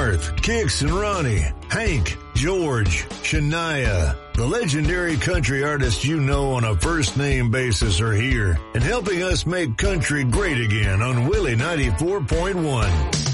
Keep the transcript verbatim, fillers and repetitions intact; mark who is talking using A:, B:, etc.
A: Garth, Kix and Ronnie, Hank, George, Shania. The legendary country artists you know on a first-name basis are here and helping us make country great again on Willie ninety-four point one.